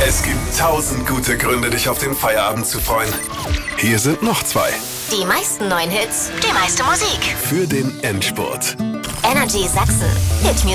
Es gibt 1000 gute Gründe, dich auf den Feierabend zu freuen. Hier sind noch 2. Die meisten neuen Hits, die meiste Musik. Für den Endspurt. Energy Sachsen. Hit Music.